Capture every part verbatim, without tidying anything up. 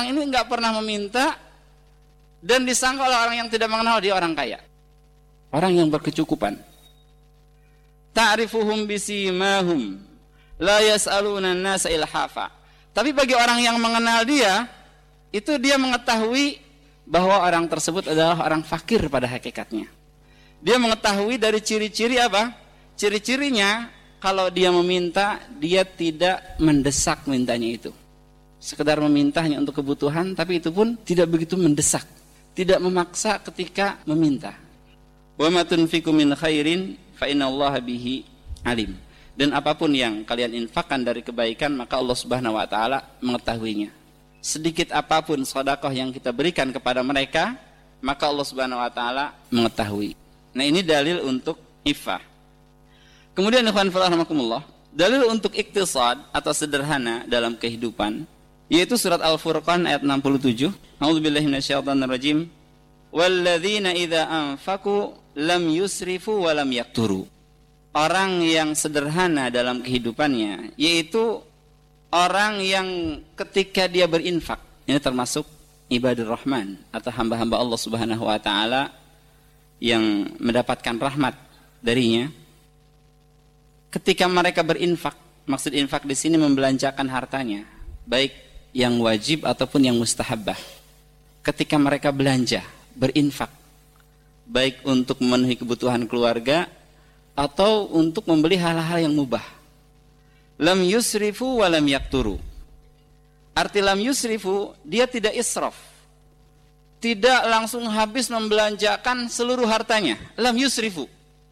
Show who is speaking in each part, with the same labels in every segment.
Speaker 1: orang ini nggak pernah meminta dan disangka oleh orang yang tidak mengenal dia orang kaya, orang yang berkecukupan. Ta'rifuhum bisimahum la yas'aluna an-nasa ilhafa. Tapi bagi orang yang mengenal dia, itu dia mengetahui bahwa orang tersebut adalah orang fakir pada hakikatnya. Dia mengetahui dari ciri-ciri apa? Ciri-cirinya kalau dia meminta, dia tidak mendesak mintanya itu. Sekedar meminta hanya untuk kebutuhan, tapi itu pun tidak begitu mendesak, tidak memaksa ketika meminta. Wa ma tunfiqu min khairin fa innallaha bihi alim. Dan apapun yang kalian infakkan dari kebaikan, maka Allah Subhanahu wa taala mengetahuinya. Sedikit apapun sedekah yang kita berikan kepada mereka, maka Allah Subhanahu wa taala mengetahui. Nah, ini dalil untuk ifah. Kemudian ikhwan fillah rahimakumullah, dalil untuk iktisad atau sederhana dalam kehidupan, yaitu surat Al-Furqan ayat enam puluh tujuh. A'udzubillahi minasyaitonir rajim. Walladzina idza anfaqu lam yusrifu wa lam yakturu. Orang yang sederhana dalam kehidupannya, yaitu orang yang ketika dia berinfak, ini termasuk ibadur rahman atau hamba-hamba Allah Subhanahu wa taala yang mendapatkan rahmat darinya. Ketika mereka berinfak, maksud infak di sini membelanjakan hartanya, baik yang wajib ataupun yang mustahabbah. Ketika mereka belanja, berinfak, baik untuk memenuhi kebutuhan keluarga atau untuk membeli hal-hal yang mubah. Lam yusrifu wa lam yakturu. Arti lam yusrifu, dia tidak israf, tidak langsung habis membelanjakan seluruh hartanya. Lam yusrifu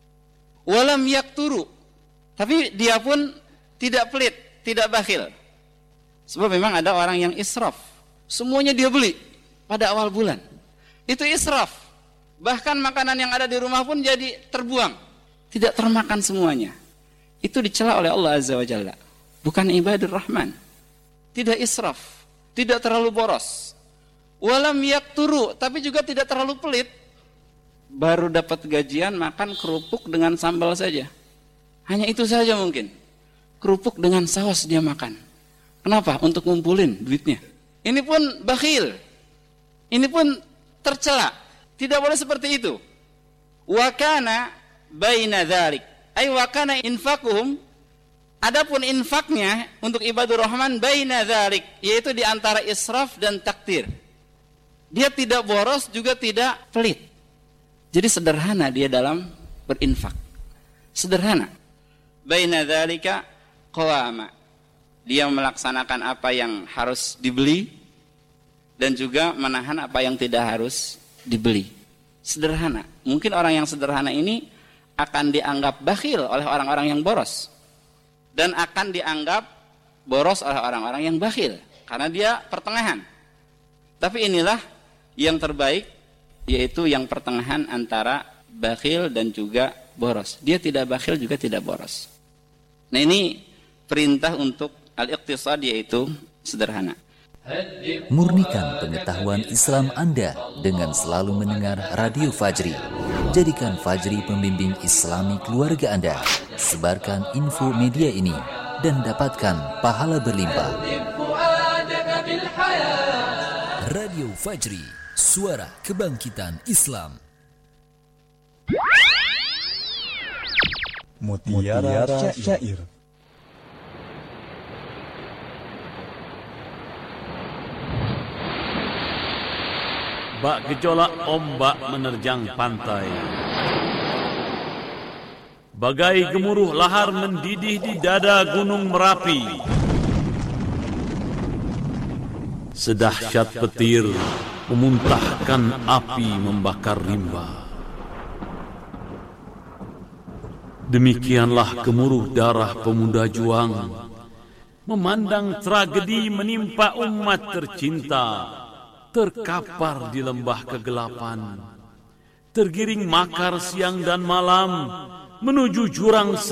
Speaker 1: wa lam yakturu, tapi dia pun tidak pelit, tidak bakhil. Sebab memang ada orang yang israf, semuanya dia beli pada awal bulan. Itu israf. Bahkan makanan yang ada di rumah pun jadi terbuang, tidak termakan semuanya. Itu dicela oleh Allah Azza wa Jalla. Bukan ibadur rahman. Tidak israf, tidak terlalu boros. Walam yakturu, tapi juga tidak terlalu pelit. Baru dapat gajian makan kerupuk dengan sambal saja. Hanya itu saja mungkin. Kerupuk dengan saus dia makan. Kenapa? Untuk ngumpulin duitnya. Ini pun bakhil. Ini pun tercela. Tidak boleh seperti itu. Wa kana baina dzalik, ay wa kana infaquhum, adapun infaknya untuk ibadur rahman baina dzalik, yaitu di antara israf dan taktir. Dia tidak boros juga tidak pelit. Jadi sederhana dia dalam berinfak. Sederhana. Baina dzalika qawama. Dia melaksanakan apa yang harus dibeli dan juga menahan apa yang tidak harus dibeli. Sederhana. Mungkin orang yang sederhana ini akan dianggap bakhil oleh orang-orang yang boros, dan akan dianggap boros oleh orang-orang yang bakhil karena dia pertengahan. Tapi inilah yang terbaik, yaitu yang pertengahan antara bakhil dan juga boros. Dia tidak bakhil juga tidak boros. Nah, ini perintah untuk al-iqtisad, yaitu sederhana.
Speaker 2: Murnikan pengetahuan Islam Anda dengan selalu mendengar Radio Fajri. Jadikan Fajri pembimbing Islami keluarga Anda. Sebarkan info media ini dan dapatkan pahala berlimpah. Radio Fajri, suara kebangkitan Islam.
Speaker 3: Mutiara Syair.
Speaker 4: Bak gejolak ombak menerjang pantai, bagai gemuruh lahar mendidih di dada gunung Merapi. Sedahsyat petir memuntahkan api membakar rimba. Demikianlah gemuruh darah pemuda juang, memandang tragedi menimpa umat tercinta. Terkapar di lembah kegelapan, tergiring makar siang dan malam menuju jurang